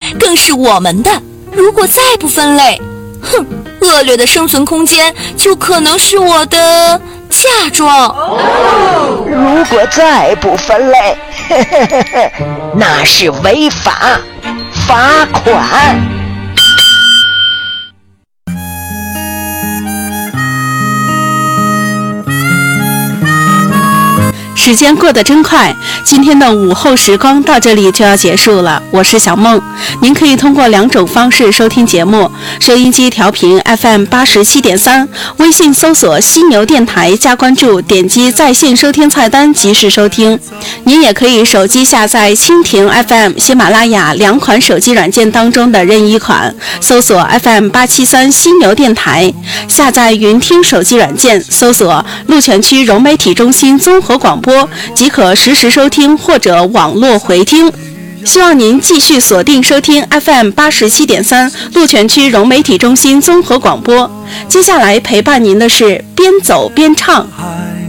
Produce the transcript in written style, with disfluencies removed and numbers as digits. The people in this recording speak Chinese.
更是我们的。如果再不分类，恶劣的生存空间就可能是我的嫁妆。 如果再不分类，那是违法，罚款。 时间过得真快，今天的午后时光到这里就要结束了。我是小梦，您可以通过2种方式收听节目：收音机调频 FM87.3，微信搜索犀牛电台加关注，点击在线收听菜单及时收听。您也可以手机下载蜻蜓 FM、喜马拉雅2款手机软件当中的任意款，搜索 FM873犀牛电台，下载云听手机软件，搜索鹿泉区融媒体中心综合广播，即可实时收听或者网络回听。希望您继续锁定收听 FM87.3 鹿泉区融媒体中心综合广播。接下来陪伴您的是边走边唱。